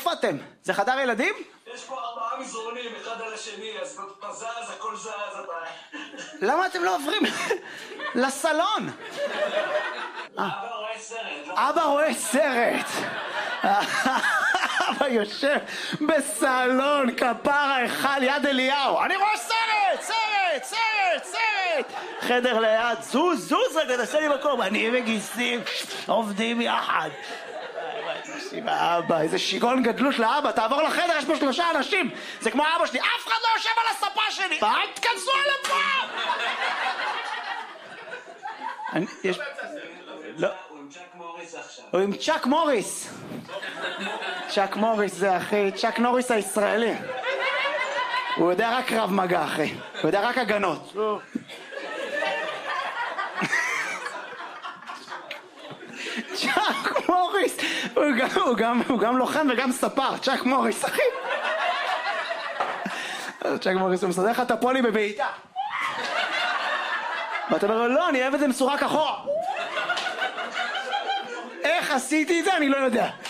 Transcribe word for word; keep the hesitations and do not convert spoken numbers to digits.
איפה אתם? זה חדר ילדים? יש פה ארבעה מזרונים, אחד על השני, אז בזז, הכל זז, אתה... למה אתם לא עוברים לסלון? אבא רואה סרט. אבא רואה סרט. אבא יושב בסלון, כפרה אחד יד אליהו. אני רואה סרט, סרט, סרט, סרט. חדר ליד, זוז, זוז רגע, תעשה לי מקום. אני וגיסים עובדים יחד. אבא, איזה שיגעון גדלות לאבא, תעבור לחדר, יש פה שלושה אנשים. זה כמו אבא שלי, אף אחד לא יושב על הספה שלי. אל תכנסו על הפעם. יש... לא. הוא עם צ'אק מוריס עכשיו. הוא עם צ'אק מוריס. צ'אק מוריס זה אחי, צ'אק נוריס הישראלי. הוא יודע רק רב מגע אחי, הוא יודע רק הגנות. צ'אק מוריס, הוא גם, הוא גם, הוא גם לוחם וגם ספר, צ'אק מוריס אחי. צ'אק מוריס הוא מסדר לך את הפולי בבעיטה. ואתה אומר לו, לא, אני אוהב את זה מסורק אחורה. איך עשיתי את זה? אני לא יודע.